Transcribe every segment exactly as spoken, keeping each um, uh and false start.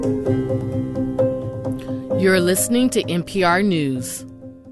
You're listening to N P R News.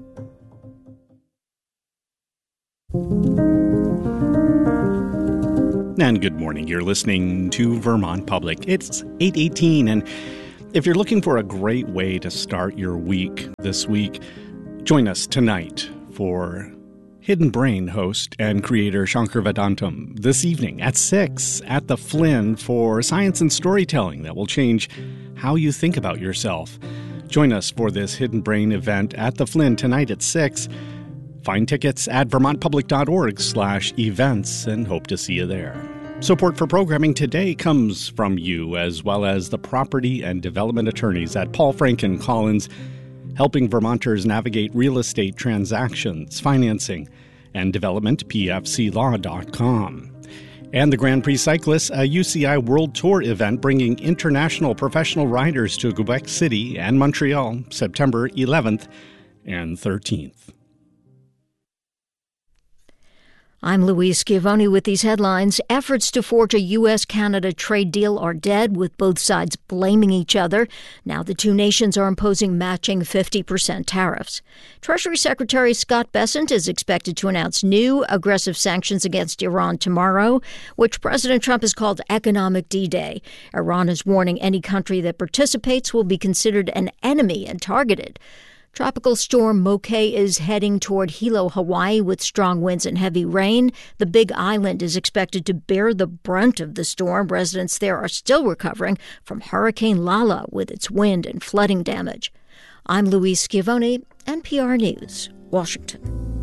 And good morning. You're listening to Vermont Public. It's eight eighteen, and if you're looking for a great way to start your week this week, join us tonight for Hidden Brain host and creator Shankar Vedantam this evening at six at the Flynn for science and storytelling that will change how you think about yourself. Join us for this Hidden Brain event at the Flynn tonight at six. Find tickets at vermontpublic.org slash events and hope to see you there. Support for programming today comes from you, as well as the property and development attorneys at Paul Franken Collins, helping Vermonters navigate real estate transactions, financing, and development, p f c law dot com. And the Grand Prix Cyclists, a U C I World Tour event bringing international professional riders to Quebec City and Montreal, September eleventh and thirteenth. I'm Louise Schiavone with these headlines. Efforts to forge a U S Canada trade deal are dead, with both sides blaming each other. Now the two nations are imposing matching fifty percent tariffs. Treasury Secretary Scott Bessent is expected to announce new aggressive sanctions against Iran tomorrow, which President Trump has called economic D-Day. Iran is warning any country that participates will be considered an enemy and targeted. Tropical storm Moke is heading toward Hilo, Hawaii, with strong winds and heavy rain. The Big Island is expected to bear the brunt of the storm. Residents there are still recovering from Hurricane Lala with its wind and flooding damage. I'm Louise Schiavone, N P R News, Washington.